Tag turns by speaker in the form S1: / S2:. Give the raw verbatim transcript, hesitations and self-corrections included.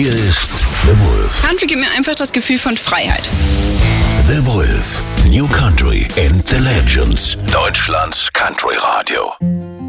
S1: Hier ist The Wolf.
S2: Country gibt mir einfach das Gefühl von Freiheit.
S1: The Wolf. New Country and the Legends. Deutschlands Country Radio.